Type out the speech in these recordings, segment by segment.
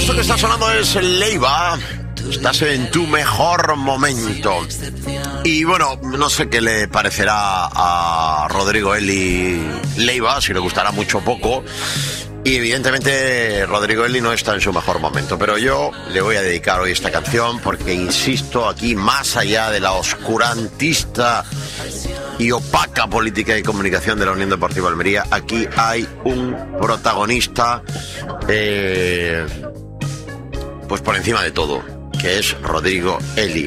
Esto que está sonando es Leiva. Estás en tu mejor momento. Y bueno, no sé qué le parecerá a Rodrigo Eli Leiva, si le gustará mucho o poco. Y evidentemente Rodrigo Eli no está en su mejor momento, pero yo le voy a dedicar hoy esta canción porque, insisto, aquí más allá de la oscurantista y opaca política y comunicación de la Unión Deportiva Almería, aquí hay un protagonista pues por encima de todo, que es Rodrigo Eli.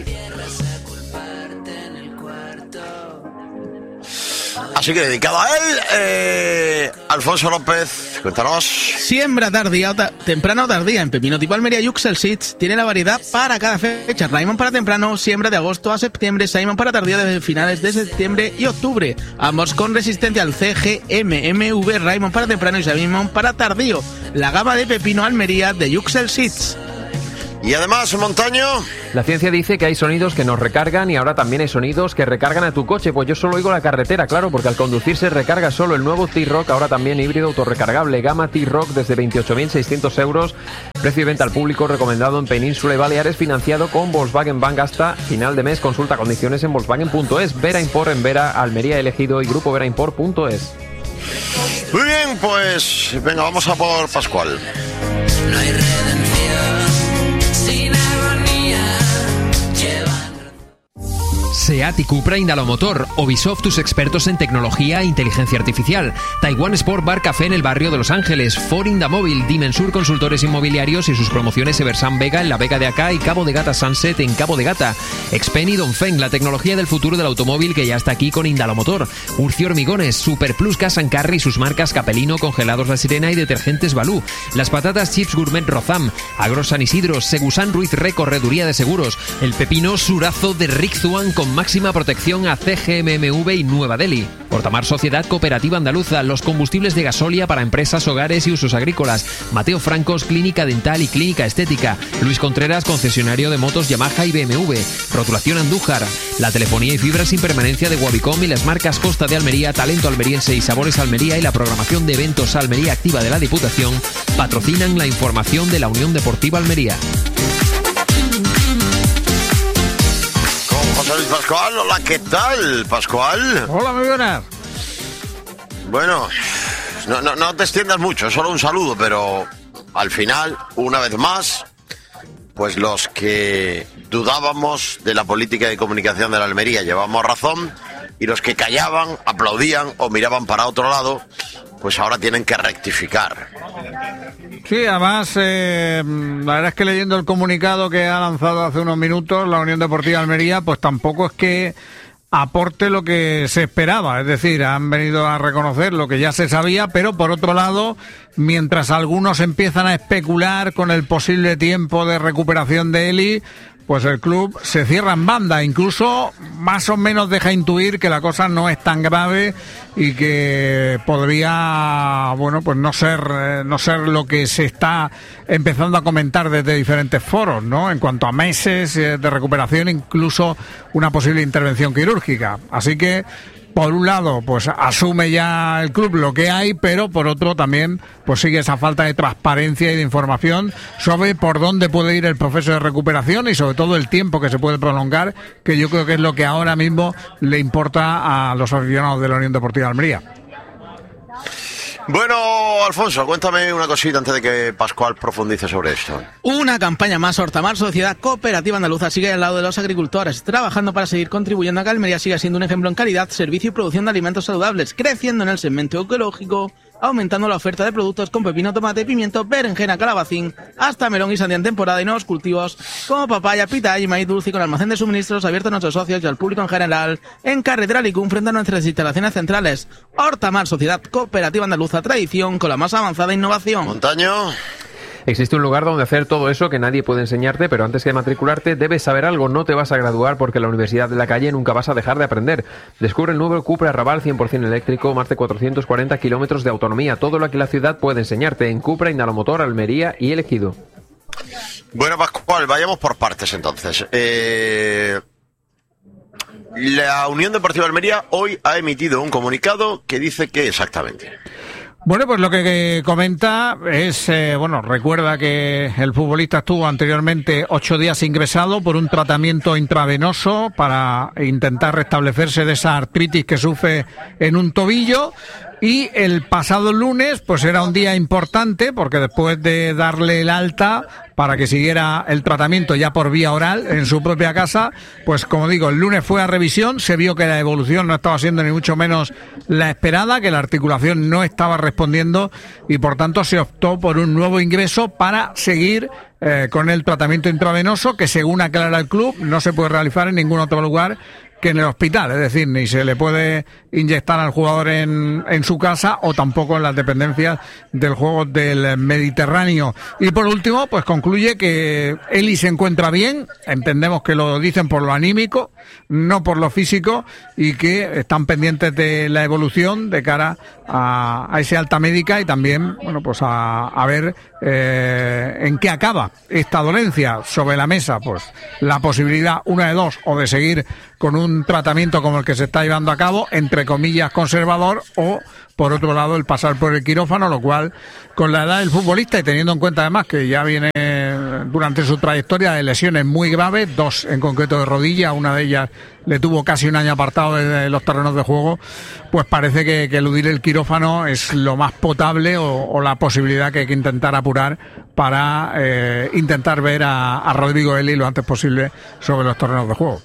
Así que dedicado a él, Alfonso López, cuéntanos. Siembra tardía, temprana o tardía en pepino tipo Almería. Yuxel Seeds tiene la variedad para cada fecha. Raymond para temprano, siembra de agosto a septiembre. Simon para tardía de finales de septiembre y octubre. Ambos con resistencia al CGMMV. Raymond para temprano y Simon para tardío. La gama de pepino Almería de Yuxel Seeds. Y además, Montaño. La ciencia dice que hay sonidos que nos recargan y ahora también hay sonidos que recargan a tu coche. Pues yo solo oigo la carretera, claro, porque al conducir se recarga solo. El nuevo T-Roc, ahora también híbrido autorrecargable. Gama T-Roc desde 28.600 euros. Precio y venta al público recomendado en Península y Baleares, financiado con Volkswagen Bank hasta final de mes. Consulta condiciones en Volkswagen.es. Vera Import en Vera, Almería Elegido y Grupo VeraImport.es. Muy bien, pues venga, vamos a por Pascual. No hay redención sin agonía. SEAT y Cupra Indalomotor, Ubisoft, tus expertos en tecnología e inteligencia artificial, Taiwan Sport Bar Café en el barrio de Los Ángeles, Ford Indamóvil, Dimensur Consultores Inmobiliarios y sus promociones Eversan Vega en la Vega de Acá y Cabo de Gata Sunset en Cabo de Gata, Xpen y Dongfeng, la tecnología del futuro del automóvil que ya está aquí con Indalomotor, Urcio Hormigones, Super Plus Gas and Carry y sus marcas Capelino, Congelados La Sirena y Detergentes Balú, las patatas Chips Gourmet Rozam, Agro San Isidro, Segusan Ruiz Re Correduría de Seguros, el pepino Surazo de Rick Zuan con máxima protección a CGMMV y Nueva Delhi. Portamar Sociedad Cooperativa Andaluza, los combustibles de gasolina para empresas, hogares y usos agrícolas. Mateo Francos, Clínica Dental y Clínica Estética. Luis Contreras, concesionario de motos Yamaha y BMW. Rotulación Andújar. La telefonía y fibra sin permanencia de Wabicom y las marcas Costa de Almería, Talento Almeriense y Sabores Almería y la programación de eventos Almería Activa de la Diputación patrocinan la información de la Unión Deportiva Almería. José Luis Pascual, hola, ¿qué tal, Pascual? Hola, muy buenas. Bueno, no te extiendas mucho, solo un saludo, pero al final, una vez más, pues los que dudábamos de la política de comunicación de la Almería llevamos razón, y los que callaban, aplaudían o miraban para otro lado, pues ahora tienen que rectificar. Sí, además, la verdad es que leyendo el comunicado que ha lanzado hace unos minutos la Unión Deportiva Almería, pues tampoco es que aporte lo que se esperaba. Es decir, han venido a reconocer lo que ya se sabía, pero por otro lado, mientras algunos empiezan a especular con el posible tiempo de recuperación de Eli, pues el club se cierra en banda, incluso más o menos deja intuir que la cosa no es tan grave y que podría, bueno, pues no ser lo que se está empezando a comentar desde diferentes foros, ¿no? En cuanto a meses de recuperación, incluso una posible intervención quirúrgica. Así que, por un lado, pues asume ya el club lo que hay, pero por otro también pues sigue esa falta de transparencia y de información sobre por dónde puede ir el proceso de recuperación y sobre todo el tiempo que se puede prolongar, que yo creo que es lo que ahora mismo le importa a los aficionados de la Unión Deportiva Almería. Bueno, Alfonso, cuéntame una cosita antes de que Pascual profundice sobre esto. Una campaña más. Hortamar Sociedad Cooperativa Andaluza sigue al lado de los agricultores, trabajando para seguir contribuyendo a que Almería siga siendo un ejemplo en calidad, servicio y producción de alimentos saludables, creciendo en el segmento ecológico, aumentando la oferta de productos con pepino, tomate, pimiento, berenjena, calabacín, hasta melón y sandía en temporada y nuevos cultivos como papaya, pitaya y maíz dulce, con almacén de suministros abierto a nuestros socios y al público en general en carretera Licún frente a nuestras instalaciones centrales. Hortamar Sociedad Cooperativa Andaluza, tradición con la más avanzada innovación. Montaño. Existe un lugar donde hacer todo eso que nadie puede enseñarte, pero antes que matricularte debes saber algo. No te vas a graduar porque en la Universidad de la Calle nunca vas a dejar de aprender. Descubre el nuevo Cupra Raval 100% eléctrico, más de 440 kilómetros de autonomía. Todo lo que la ciudad puede enseñarte en Cupra, Indalomotor, Almería y El Ejido. Bueno, Pascual, vayamos por partes entonces. La Unión Deportiva Almería hoy ha emitido un comunicado que dice que exactamente... Bueno, pues lo que comenta es, recuerda que el futbolista estuvo anteriormente 8 días ingresado por un tratamiento intravenoso para intentar restablecerse de esa artritis que sufre en un tobillo. Y el pasado lunes, pues era un día importante porque después de darle el alta para que siguiera el tratamiento ya por vía oral en su propia casa, pues como digo, el lunes fue a revisión, se vio que la evolución no estaba siendo ni mucho menos la esperada, que la articulación no estaba respondiendo y por tanto se optó por un nuevo ingreso para seguir con el tratamiento intravenoso que, según aclara el club, no se puede realizar en ningún otro lugar que en el hospital, es decir, ni se le puede inyectar al jugador en su casa o tampoco en las dependencias del juego del Mediterráneo. Y por último, pues concluye que Eli se encuentra bien, entendemos que lo dicen por lo anímico, no por lo físico, y que están pendientes de la evolución de cara a ese alta médica y también, pues a ver en qué acaba esta dolencia. Sobre la mesa, pues la posibilidad, una de dos, o de seguir con un tratamiento como el que se está llevando a cabo, entre comillas conservador, o por otro lado el pasar por el quirófano, lo cual con la edad del futbolista y teniendo en cuenta además que ya viene durante su trayectoria de lesiones muy graves, 2 en concreto de rodilla, una de ellas le tuvo casi un año apartado de los terrenos de juego, pues parece que eludir el quirófano es lo más potable o la posibilidad que hay que intentar apurar para intentar ver a Rodrigo Eli lo antes posible sobre los terrenos de juego.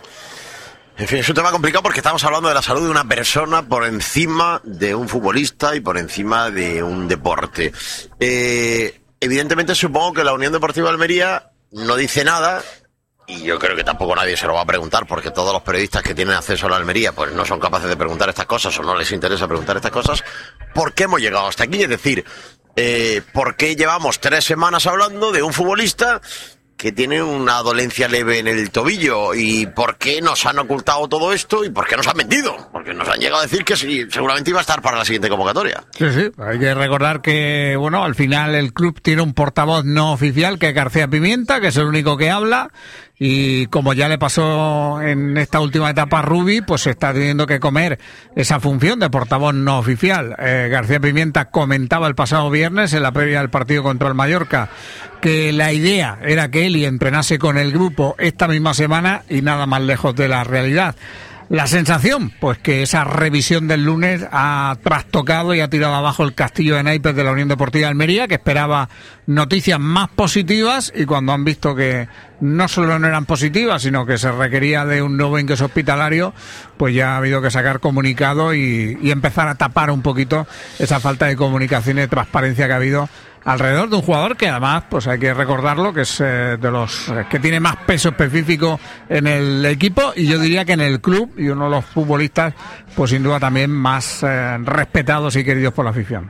En fin, es un tema complicado porque estamos hablando de la salud de una persona por encima de un futbolista y por encima de un deporte. Evidentemente supongo que la Unión Deportiva Almería no dice nada, y yo creo que tampoco nadie se lo va a preguntar porque todos los periodistas que tienen acceso a la Almería pues no son capaces de preguntar estas cosas o no les interesa preguntar estas cosas. ¿Por qué hemos llegado hasta aquí? Es decir, ¿por qué llevamos 3 semanas hablando de un futbolista que tiene una dolencia leve en el tobillo? ¿Y por qué nos han ocultado todo esto? ¿Y por qué nos han mentido? Porque nos han llegado a decir que sí, seguramente iba a estar para la siguiente convocatoria. Sí, hay que recordar que, al final el club tiene un portavoz no oficial, que es García Pimienta, que es el único que habla, y como ya le pasó en esta última etapa a Rubi, pues se está teniendo que comer esa función de portavoz no oficial. García Pimienta comentaba el pasado viernes, en la previa del partido contra el Mallorca, que la idea era que Eli entrenase con el grupo esta misma semana y nada más lejos de la realidad. La sensación, pues que esa revisión del lunes ha trastocado y ha tirado abajo el castillo de naipes de la Unión Deportiva de Almería, que esperaba noticias más positivas, y cuando han visto que no solo no eran positivas, sino que se requería de un nuevo ingreso hospitalario, pues ya ha habido que sacar comunicado y empezar a tapar un poquito esa falta de comunicación y de transparencia que ha habido alrededor de un jugador que además, pues hay que recordarlo, que es de los que tiene más peso específico en el equipo, y yo diría que en el club, y uno de los futbolistas pues sin duda también más respetados y queridos por la afición.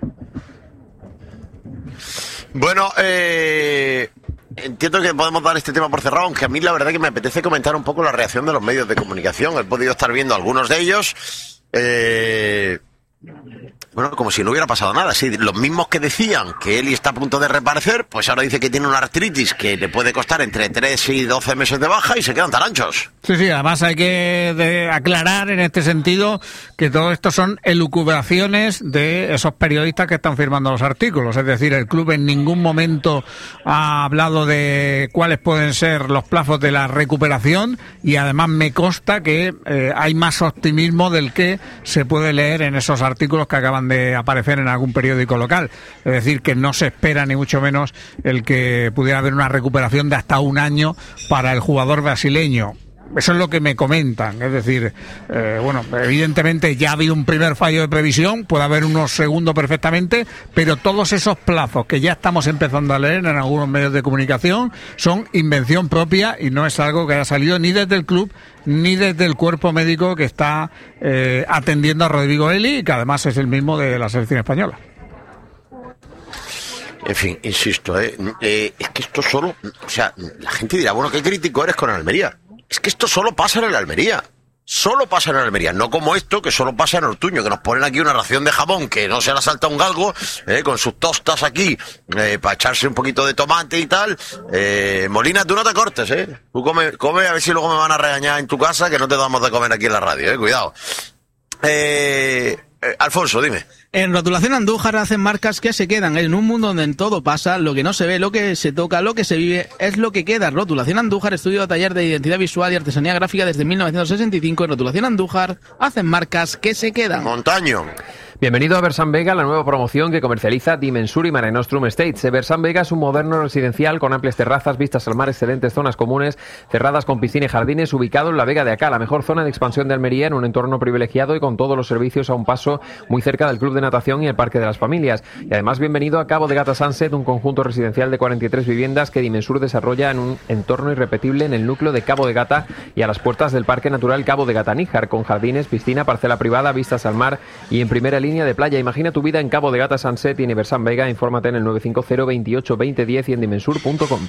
Bueno, entiendo que podemos dar este tema por cerrado, aunque a mí la verdad que me apetece comentar un poco la reacción de los medios de comunicación. He podido estar viendo algunos de ellos, como si no hubiera pasado nada. Sí, los mismos que decían que Eli está a punto de reaparecer, pues ahora dice que tiene una artritis que le puede costar entre 3 y 12 meses de baja y se quedan tan anchos. Sí, además hay que aclarar en este sentido que todo esto son elucubraciones de esos periodistas que están firmando los artículos. Es decir, el club en ningún momento ha hablado de cuáles pueden ser los plazos de la recuperación, y además me consta que hay más optimismo del que se puede leer en esos artículos que acaban de aparecer en algún periódico local. Es decir, que no se espera ni mucho menos el que pudiera haber una recuperación de hasta 1 año para el jugador brasileño. Eso es lo que me comentan. Es decir, evidentemente ya ha habido un primer fallo de previsión, puede haber unos segundos perfectamente, pero todos esos plazos que ya estamos empezando a leer en algunos medios de comunicación son invención propia y no es algo que haya salido ni desde el club ni desde el cuerpo médico que está atendiendo a Rodrigo Eli, que además es el mismo de la selección española. En fin, insisto, es que esto solo, la gente dirá, bueno, qué crítico eres con el Almería. Es que esto solo pasa en el Almería. Solo pasa en el Almería. No como esto, que solo pasa en Ortuño, que nos ponen aquí una ración de jamón que no se la salta un galgo, con sus tostas aquí, para echarse un poquito de tomate y tal. Molina, tú no te cortes, Tú come, a ver si luego me van a regañar en tu casa, que no te damos de comer aquí en la radio, cuidado. Alfonso, dime. En Rotulación Andújar hacen marcas que se quedan. En un mundo donde todo pasa, lo que no se ve, lo que se toca, lo que se vive, es lo que queda. Rotulación Andújar, estudio de taller de identidad visual y artesanía gráfica desde 1965. En Rotulación Andújar hacen marcas que se quedan. Montaño. Bienvenido a Versan Vega, la nueva promoción que comercializa Dimensur y Mare Nostrum Estates. Versan Vega es un moderno residencial con amplias terrazas, vistas al mar, excelentes zonas comunes, cerradas con piscina y jardines, ubicado en la Vega de Acá, la mejor zona de expansión de Almería, en un entorno privilegiado y con todos los servicios a un paso, muy cerca del Club de Natación y el Parque de las Familias. Y además, bienvenido a Cabo de Gata Sunset, un conjunto residencial de 43 viviendas que Dimensur desarrolla en un entorno irrepetible en el núcleo de Cabo de Gata y a las puertas del Parque Natural Cabo de Gata-Níjar, con jardines, piscina, parcela privada, vistas al mar y en primera línea de playa. Imagina tu vida en Cabo de Gata Sunset y en Versan Vega. Infórmate en el 950 28 20 10 y en dimensur.com.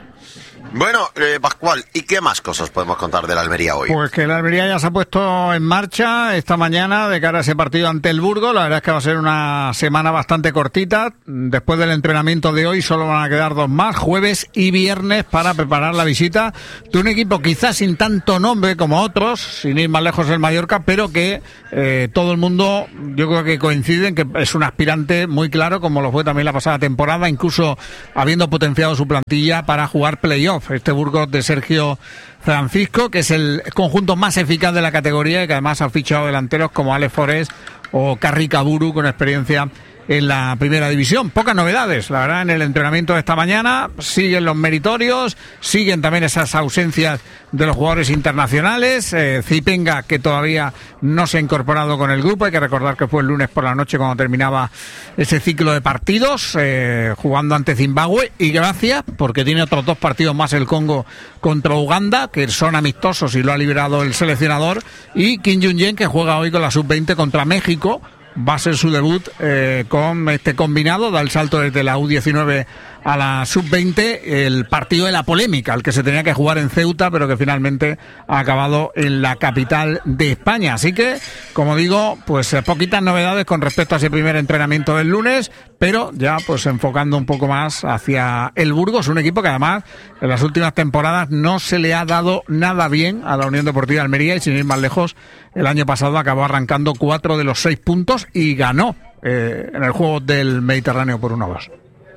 Bueno, Pascual, ¿y qué más cosas podemos contar de la Almería hoy? Pues que la Almería ya se ha puesto en marcha esta mañana de cara a ese partido ante el Burgos. La verdad es que va a ser una semana bastante cortita. Después del entrenamiento de hoy solo van a quedar 2 más, jueves y viernes, para preparar la visita de un equipo quizás sin tanto nombre como otros, sin ir más lejos el Mallorca, pero que todo el mundo, yo creo que coincide en que es un aspirante muy claro, como lo fue también la pasada temporada, incluso habiendo potenciado su plantilla para jugar playoff. Este Burgos de Sergio Francisco, que es el conjunto más eficaz de la categoría y que además ha fichado delanteros como Alex Forés o Carri Caburu con experiencia en la primera división. Pocas novedades, la verdad, en el entrenamiento de esta mañana. Siguen los meritorios, siguen también esas ausencias de los jugadores internacionales. Zipenga, que todavía no se ha incorporado con el grupo. Hay que recordar que fue el lunes por la noche cuando terminaba ese ciclo de partidos, jugando ante Zimbabue. Y gracias, porque tiene otros 2 partidos más el Congo contra Uganda, que son amistosos y lo ha liberado el seleccionador. Y Kim Jong-un, que juega hoy con la sub-20 contra México. Va a ser su debut con este combinado, da el salto desde la U19 a la sub-20, el partido de la polémica, el que se tenía que jugar en Ceuta, pero que finalmente ha acabado en la capital de España. Así que, como digo, pues poquitas novedades con respecto a ese primer entrenamiento del lunes, pero ya pues enfocando un poco más hacia el Burgos, un equipo que además en las últimas temporadas no se le ha dado nada bien a la Unión Deportiva Almería, y sin ir más lejos, el año pasado acabó arrancando 4 de los 6 puntos y ganó en el juego del Mediterráneo por 1-2.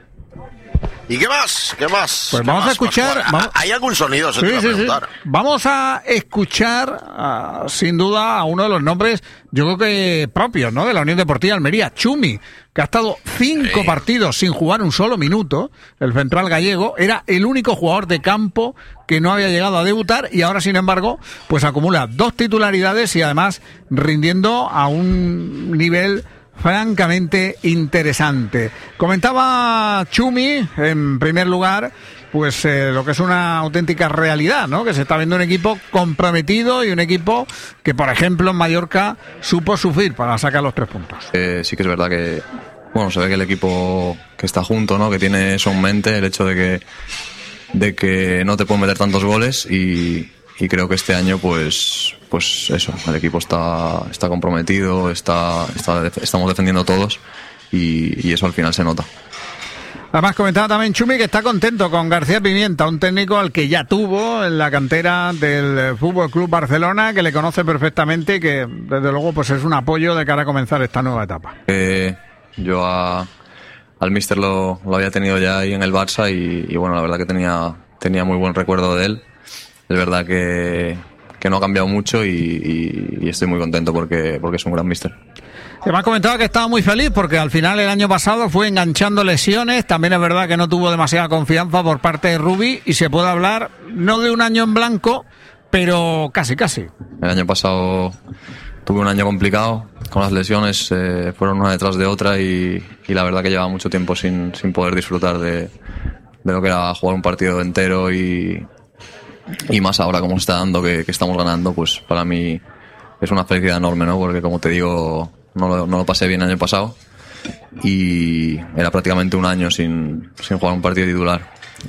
¿Y qué más? ¿Qué más? Pues ¿Qué vamos más, a escuchar... Pascual? ¿Hay algún sonido? Se te iba a preguntar. Vamos a escuchar, sin duda, a uno de los nombres, yo creo que propios, ¿no?, de la Unión Deportiva Almería, Chumi, que ha estado 5 partidos sin jugar un solo minuto. El central gallego era el único jugador de campo que no había llegado a debutar, y ahora, sin embargo, pues acumula 2 titularidades y además rindiendo a un nivel francamente interesante. Comentaba Chumi, en primer lugar, pues lo que es una auténtica realidad, ¿no?, que se está viendo un equipo comprometido y un equipo que, por ejemplo, en Mallorca supo sufrir para sacar los 3 puntos. Sí que es verdad que, bueno, se ve que el equipo que está junto, ¿no?, que tiene eso en mente, el hecho de que no te pueden meter tantos goles, y creo que este año pues eso, el equipo está comprometido, estamos defendiendo todos, y eso al final se nota. Además, comentaba también Chumi que está contento con García Pimienta, un técnico al que ya tuvo en la cantera del Fútbol Club Barcelona, que le conoce perfectamente y que desde luego pues es un apoyo de cara a comenzar esta nueva etapa. Yo al míster lo había tenido ya ahí en el Barça, y bueno, la verdad que tenía muy buen recuerdo de él. Es verdad que no ha cambiado mucho, y estoy muy contento porque es un gran míster. Además comentaba que estaba muy feliz porque al final el año pasado fue enganchando lesiones. También es verdad que no tuvo demasiada confianza por parte de Rubi, y se puede hablar no de un año en blanco, pero casi. El año pasado tuve un año complicado con las lesiones, fueron una detrás de otra, y la verdad que llevaba mucho tiempo sin poder disfrutar de lo que era jugar un partido entero, y más ahora como se está dando que estamos ganando, pues para mí es una felicidad enorme, ¿no? Porque, como te digo, no lo pasé bien el año pasado, y era prácticamente un año sin jugar un partido titular,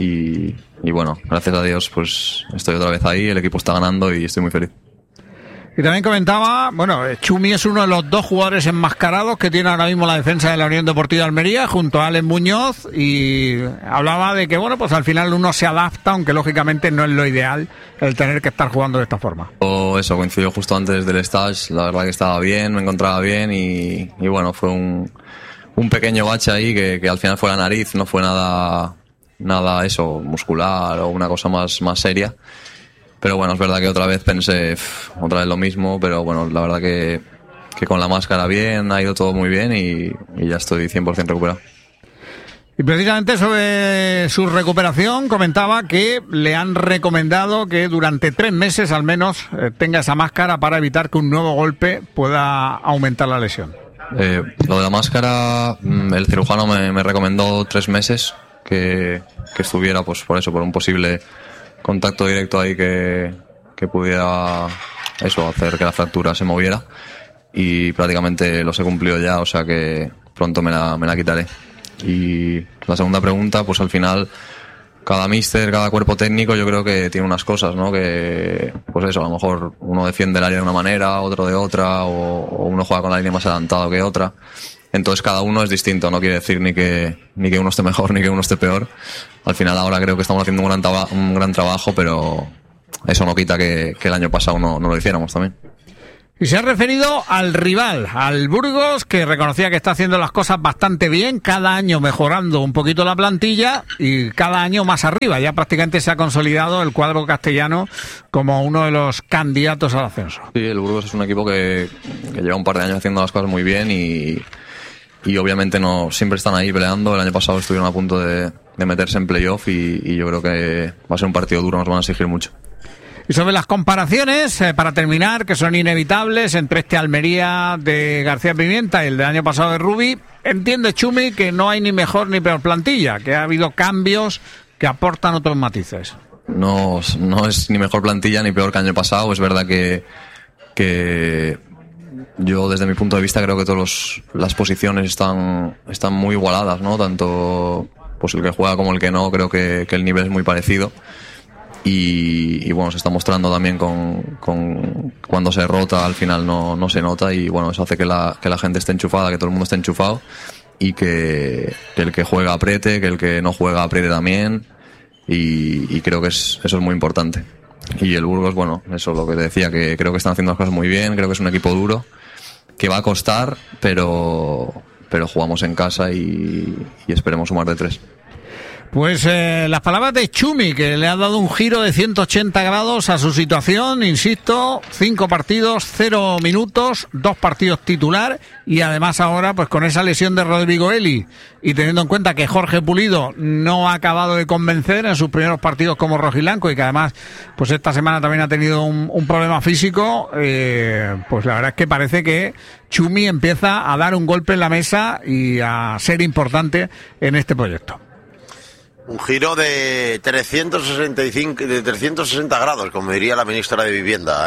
y bueno, gracias a Dios pues estoy otra vez ahí, el equipo está ganando y estoy muy feliz. Y también comentaba, bueno, Chumi es uno de los 2 jugadores enmascarados que tiene ahora mismo la defensa de la Unión Deportiva Almería junto a Alex Muñoz, y hablaba de que, bueno, pues al final uno se adapta, aunque lógicamente no es lo ideal el tener que estar jugando de esta forma. O eso, coincidió justo antes del stage, la verdad que estaba bien, me encontraba bien y bueno, fue un pequeño bache ahí que al final fue la nariz, no fue nada eso, muscular o una cosa más seria. Pero bueno, es verdad que otra vez pensé, otra vez lo mismo, pero bueno, la verdad que con la máscara bien, ha ido todo muy bien y ya estoy 100% recuperado. Y precisamente sobre su recuperación comentaba que le han recomendado que durante 3 meses al menos tenga esa máscara para evitar que un nuevo golpe pueda aumentar la lesión. Lo de la máscara, el cirujano me recomendó 3 meses que estuviera, pues por eso, por un posible contacto directo ahí que pudiera eso, hacer que la fractura se moviera, y prácticamente los he cumplido ya, o sea que pronto me la quitaré. Y la segunda pregunta, pues al final cada míster, cada cuerpo técnico yo creo que tiene unas cosas, ¿no? Que pues eso, a lo mejor uno defiende el área de una manera, otro de otra, o uno juega con la línea más adelantado que otra. Entonces cada uno es distinto, no quiere decir ni que uno esté mejor ni que uno esté peor. Al final ahora creo que estamos haciendo un gran trabajo, pero eso no quita que el año pasado no lo hiciéramos también. Y se ha referido al rival, al Burgos, que reconocía que está haciendo las cosas bastante bien, cada año mejorando un poquito la plantilla y cada año más arriba. Ya prácticamente se ha consolidado el cuadro castellano como uno de los candidatos al ascenso. Sí, el Burgos es un equipo que lleva un par de años haciendo las cosas muy bien y obviamente no siempre están ahí peleando. El año pasado estuvieron a punto de meterse en playoff y yo creo que va a ser un partido duro, nos van a exigir mucho. Y sobre las comparaciones, para terminar, que son inevitables entre este Almería de García Pimienta y el del año pasado de Rubí, entiende Chumi que no hay ni mejor ni peor plantilla, que ha habido cambios que aportan otros matices. No es ni mejor plantilla ni peor que el año pasado. Es verdad que yo desde mi punto de vista creo que todas las posiciones están muy igualadas, ¿no? Tanto pues el que juega como el que no, creo que el nivel es muy parecido. Y bueno, se está mostrando también con cuando se rota al final no se nota, y bueno, eso hace que la gente esté enchufada, que todo el mundo esté enchufado, y que el que juega apriete, que el que no juega apriete también, y creo que eso es muy importante. Y el Burgos, bueno, eso es lo que te decía, que creo que están haciendo las cosas muy bien, creo que es un equipo duro, que va a costar, pero jugamos en casa y esperemos sumar de 3. Pues las palabras de Chumi, que le ha dado un giro de 180 grados a su situación, insisto, 5 partidos, 0 minutos, 2 partidos titular, y además ahora pues con esa lesión de Rodrigo Eli, y teniendo en cuenta que Jorge Pulido no ha acabado de convencer en sus primeros partidos como rojiblanco, y que además pues esta semana también ha tenido un problema físico, pues la verdad es que parece que Chumi empieza a dar un golpe en la mesa y a ser importante en este proyecto. Un giro de 360 grados, como diría la ministra de Vivienda.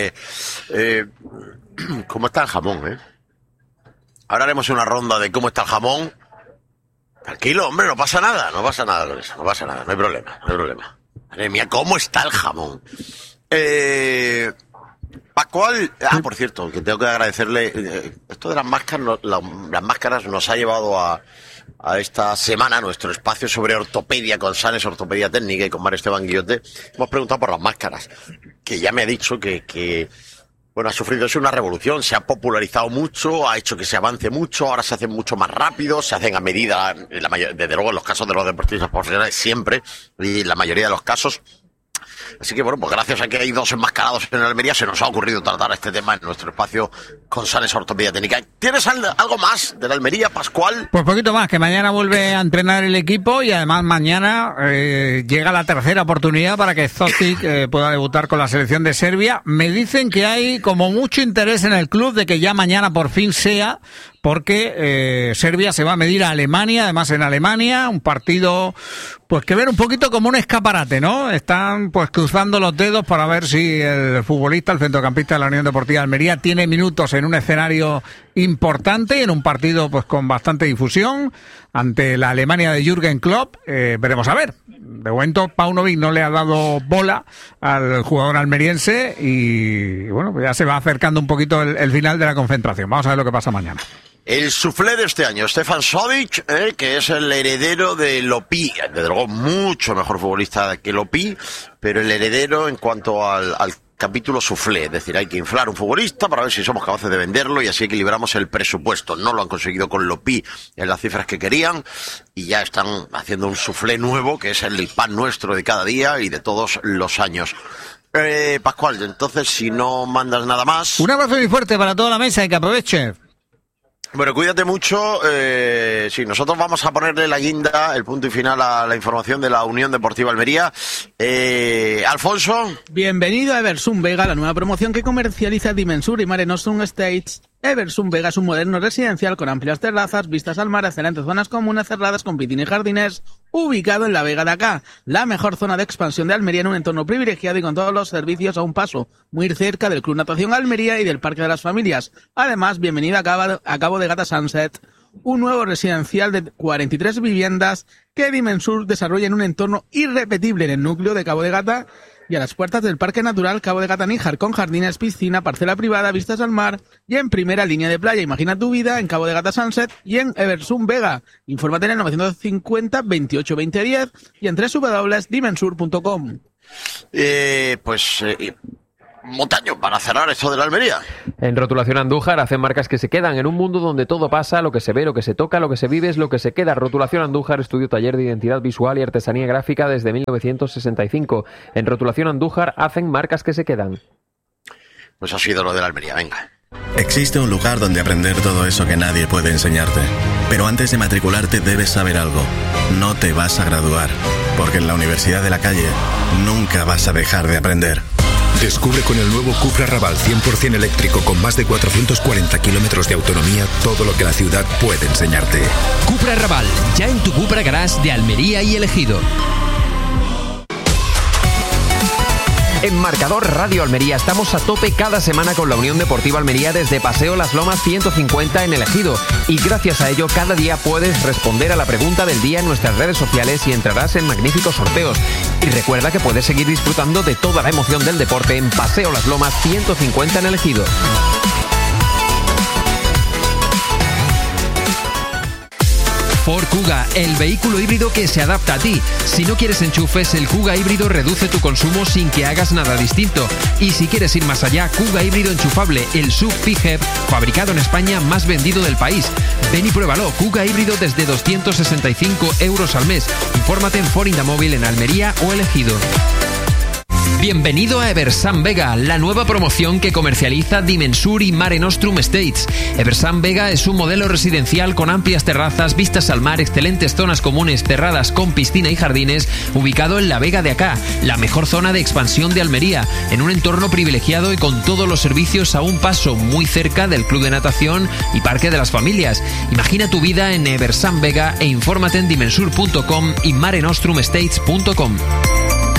¿Cómo está el jamón, Ahora haremos una ronda de cómo está el jamón. Tranquilo, hombre, no pasa nada, Lorenzo, no pasa nada, no hay problema. Madre mía, ¿cómo está el jamón? Pascual, por cierto, que tengo que agradecerle, esto de las máscaras, las máscaras nos ha llevado a esta semana nuestro espacio sobre ortopedia con Sanes Ortopedia Técnica y con Mario Esteban Guillote. Hemos preguntado por las máscaras, que ya me ha dicho que bueno, ha sufrido eso una revolución, se ha popularizado mucho, ha hecho que se avance mucho, ahora se hacen mucho más rápido, se hacen a medida, desde luego en los casos de los deportistas profesionales siempre, y la mayoría de los casos. Así que bueno, pues gracias a que hay 2 enmascarados en Almería, se nos ha ocurrido tratar este tema en nuestro espacio con Sanes Ortopedia Técnica. ¿Tienes algo más de la Almería, Pascual? Pues poquito más, que mañana vuelve a entrenar el equipo, y además mañana llega la tercera oportunidad para que Zotic pueda debutar con la selección de Serbia. Me dicen que hay como mucho interés en el club de que ya mañana por fin sea, porque Serbia se va a medir a Alemania, además en Alemania, un partido pues que ver un poquito como un escaparate, ¿no? Están pues cruzando los dedos para ver si el futbolista, el centrocampista de la Unión Deportiva Almería, tiene minutos en un escenario importante y en un partido pues con bastante difusión ante la Alemania de Jürgen Klopp. Veremos a ver. De momento Paunovic no le ha dado bola al jugador almeriense y bueno, pues ya se va acercando un poquito el final de la concentración. Vamos a ver lo que pasa mañana. El suflé de este año, Stefan Šodić, que es el heredero de Lopi, desde luego mucho mejor futbolista que Lopi, pero el heredero en cuanto al capítulo suflé, es decir, hay que inflar un futbolista para ver si somos capaces de venderlo y así equilibramos el presupuesto. No lo han conseguido con Lopi en las cifras que querían y ya están haciendo un suflé nuevo que es el pan nuestro de cada día y de todos los años. Pascual, entonces si no mandas nada más... Un abrazo muy fuerte para toda la mesa y que aproveche. Bueno, cuídate mucho. Sí, nosotros vamos a ponerle la guinda, el punto y final a la información de la Unión Deportiva Almería. Alfonso. Bienvenido a Eversum Vega, la nueva promoción que comercializa Dimensur y Mare Nostrum Estates. Eversum Vega es un moderno residencial con amplias terrazas, vistas al mar, excelentes zonas comunes cerradas con piscina y jardines, ubicado en la Vega de Acá, la mejor zona de expansión de Almería en un entorno privilegiado y con todos los servicios a un paso, muy cerca del Club Natación Almería y del Parque de las Familias. Además, bienvenido a Cabo de Gata Sunset, un nuevo residencial de 43 viviendas que Dimensur desarrolla en un entorno irrepetible en el núcleo de Cabo de Gata y a las puertas del Parque Natural Cabo de Gata Níjar, con jardines, piscina, parcela privada, vistas al mar y en primera línea de playa. Imagina tu vida en Cabo de Gata Sunset y en Eversum Vega. Infórmate en el 950 28 20 10 y en www.dimensur.com. Montaño, para cerrar esto de la Almería. En Rotulación Andújar hacen marcas que se quedan en un mundo donde todo pasa, lo que se ve, lo que se toca, lo que se vive es lo que se queda. Rotulación Andújar, estudio taller de identidad visual y artesanía gráfica desde 1965. En Rotulación Andújar hacen marcas que se quedan. Pues ha sido lo de la Almería, venga. Existe un lugar donde aprender todo eso que nadie puede enseñarte. Pero antes de matricularte debes saber algo. No te vas a graduar, porque en la Universidad de la Calle nunca vas a dejar de aprender. Descubre con el nuevo Cupra Raval 100% eléctrico con más de 440 kilómetros de autonomía todo lo que la ciudad puede enseñarte. Cupra Raval, ya en tu Cupra Garage de Almería y El Ejido. En Marcador Radio Almería estamos a tope cada semana con la Unión Deportiva Almería desde Paseo Las Lomas 150 en El Ejido. Y gracias a ello cada día puedes responder a la pregunta del día en nuestras redes sociales y entrarás en magníficos sorteos. Y recuerda que puedes seguir disfrutando de toda la emoción del deporte en Paseo Las Lomas 150 en El Ejido. Ford Kuga, el vehículo híbrido que se adapta a ti. Si no quieres enchufes, el Kuga híbrido reduce tu consumo sin que hagas nada distinto. Y si quieres ir más allá, Kuga híbrido enchufable, el SUV PHEV, fabricado en España, más vendido del país. Ven y pruébalo, Kuga híbrido desde 265 € al mes. Infórmate en Ford Indamóvil en Almería o El Ejido. Bienvenido a Eversum Vega, la nueva promoción que comercializa Dimensur y Mare Nostrum Estates. Eversum Vega es un modelo residencial con amplias terrazas, vistas al mar, excelentes zonas comunes cerradas con piscina y jardines, ubicado en la Vega de Acá, la mejor zona de expansión de Almería, en un entorno privilegiado y con todos los servicios a un paso, muy cerca del Club de Natación y Parque de las Familias. Imagina tu vida en Eversum Vega e infórmate en dimensur.com y marenostrumestates.com.